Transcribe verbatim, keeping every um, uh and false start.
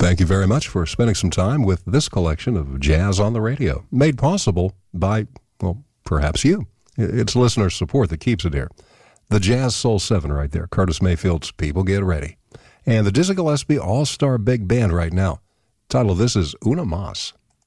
Thank you very much for spending some time with this collection of Jazz on the Radio, made possible by, well, perhaps you. It's listener support that keeps it here. The Jazz Soul seven right there, Curtis Mayfield's People Get Ready. And the Dizzy Gillespie All-Star Big Band right now. The title of this is Una Mas.